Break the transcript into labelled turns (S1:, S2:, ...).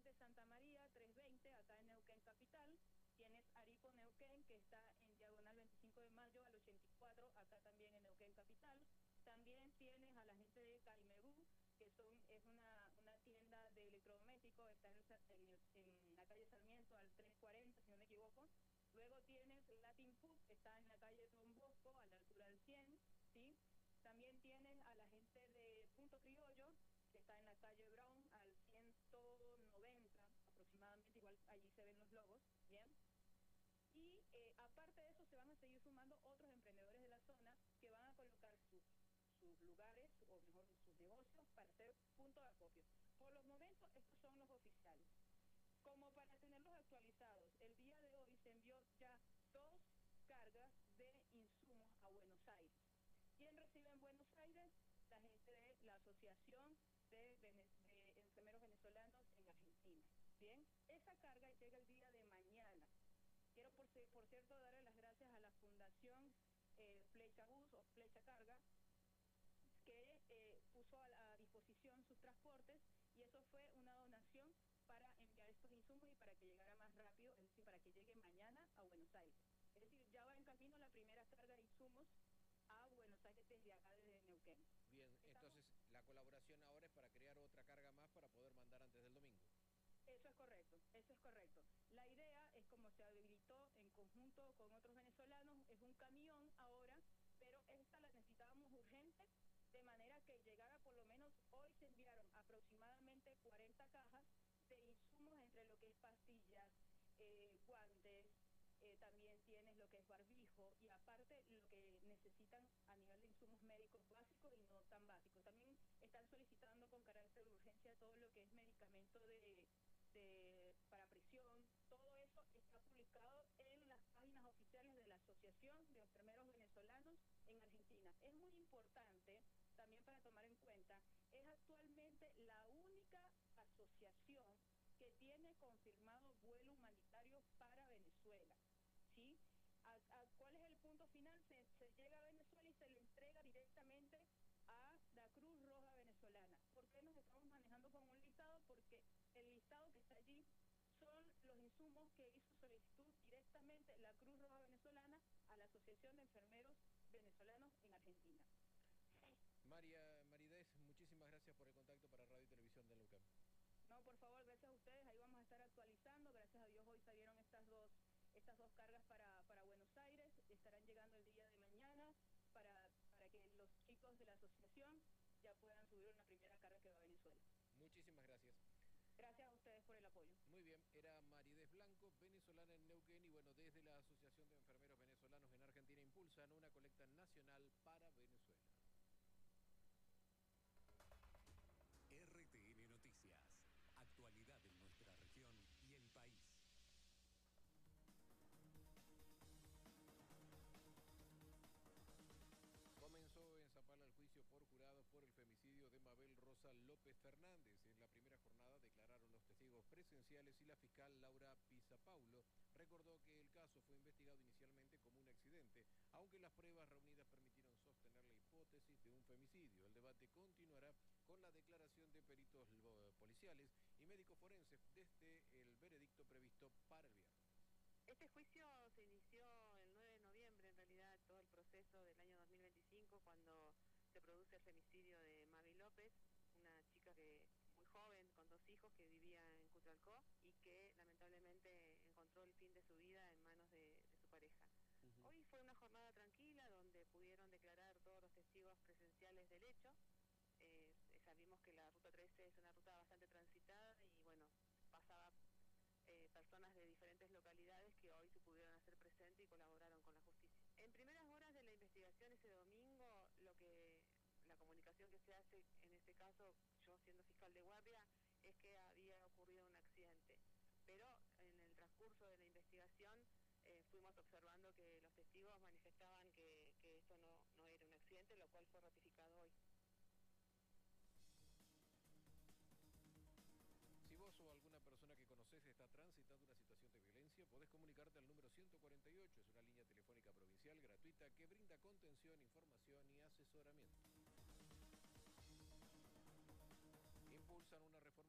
S1: Puente Santa María 320 acá en Neuquén Capital. Tienes Aripo Neuquén, que está en diagonal 25 de mayo al 84, acá también en Neuquén Capital. También tienes a la gente de Caimebú, que es una tienda de electrodomésticos, está en la calle Sarmiento al 340, si no me equivoco. Luego tienes Latin Food, que está en la calle Don Bosco, a la altura del 100, ¿sí? También tienes a la gente de Punto Criollo, que está en la calle Brown al 190 aproximadamente, igual allí se ven los logos, ¿bien? Y aparte de eso se van a seguir sumando otros emprendedores de la zona que van a colocar sus lugares, o mejor sus negocios, para hacer punto de acopio. Por los momentos estos son los oficiales. Como para tenerlos actualizados, el día de hoy se envió ya 2 cargas de insumos a Buenos Aires. ¿Quién recibe en Buenos Aires? La gente de la Asociación de Enfermeros Venezolanos en Argentina. Bien, esa carga llega el día de mañana. Quiero, por cierto, darle las gracias a la Fundación Flecha Bus o Flecha Carga, que puso a disposición sus transportes, y eso fue una donación para enviar estos insumos y para que llegara más rápido, es decir, para que llegue mañana a Buenos Aires. Es decir, ya va en camino la primera carga de insumos a Buenos Aires desde acá, desde Neuquén.
S2: Bien, entonces la colaboración ahora es para crear otra carga más para poder mandar antes del domingo.
S1: Eso es correcto, eso es correcto. La idea es, como se habilitó en conjunto con otros venezolanos, es un camión ahora, pero esta la necesitábamos urgente, de manera que llegara por lo menos, hoy se enviaron aproximadamente 40 cajas de insumos, entre lo que es pastillas, guantes, también tienes lo que es barbijo, y aparte lo que necesitan a nivel de insumos médicos básicos y no tan básicos. También están solicitando con carácter de urgencia todo lo que es medicamento para presión. Todo eso está publicado en las páginas oficiales de la Asociación de Enfermeros Venezolanos en Argentina. Es muy importante también para tomar en cuenta, es actualmente la única asociación que tiene confirmado vuelo humanitario para Venezuela, ¿sí? ¿Cuál es el punto final? Se llega a Venezuela y se le entrega directamente a la Cruz Roja Venezolana. ¿Por qué nos estamos manejando con un listado? Porque el listado que está allí son los insumos que hizo solicitud directamente la Cruz Roja Venezolana a la Asociación de Enfermeros Venezolanos en Argentina.
S2: Maridés, muchísimas gracias por el contacto para Radio y Televisión de Neuquén.
S1: No, por favor, gracias a ustedes, ahí vamos a estar actualizando. Gracias a Dios hoy salieron estas dos cargas para Buenos Aires, estarán llegando el día de mañana para que los chicos de la asociación ya puedan subir una primera carga que va a Venezuela.
S2: Muchísimas gracias.
S1: Gracias a ustedes por el apoyo.
S2: Muy bien, era Maridés Blanco, venezolana en Neuquén, y bueno, desde la Asociación de Enfermeros Venezolanos en Argentina impulsan una colecta nacional para Venezuela.
S3: RTN Noticias, actualidad en nuestra región y el país.
S2: Comenzó en Zapala el juicio por jurados por el femicidio de Mabel Rosa López Fernández. En la primera jornada declararon los testigos presenciales y la fiscal Laura Pisapaulo recordó que el caso fue investigado inicialmente como un accidente, aunque las pruebas reunidas permitieron sostener la hipótesis de un femicidio. El debate continuará con la declaración de peritos policiales y médicos forenses desde el veredicto previsto para el viernes.
S4: Este juicio se inició el 9 de noviembre, en realidad, todo el proceso del año 2025, cuando se produce el femicidio de Mavi López, una chica muy joven, con 2 hijos, que vivía en Cutralcó y que lamentablemente encontró el fin de su vida en manos de su pareja. Hoy fue una jornada tranquila donde pudieron declarar todos los testigos presenciales del hecho. Sabimos que la Ruta 13 es una ruta bastante transitada y bueno, pasaba personas de diferentes localidades que hoy se pudieron hacer presentes y colaboraron con la justicia. En primeras horas de la investigación ese domingo, la comunicación que se hace en este caso, yo siendo fiscal de guardia, es que había ocurrido un accidente. Pero en el transcurso de la investigación fuimos observando que los testigos manifestaban que esto no era un accidente, lo cual fue ratificado hoy.
S2: Si vos o alguna persona que conoces está transitando una situación de violencia, podés comunicarte al número 148. Es una línea telefónica provincial gratuita que brinda contención, información y asesoramiento. Impulsan una